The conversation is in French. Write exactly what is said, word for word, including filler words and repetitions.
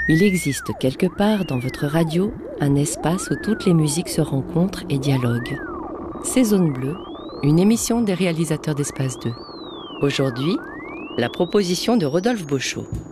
Il existe quelque part dans votre radio un espace où toutes les musiques se rencontrent et dialoguent. C'est Zone Bleue, une émission des réalisateurs d'Espace deux. Aujourd'hui, la proposition de Rodolphe Bochot.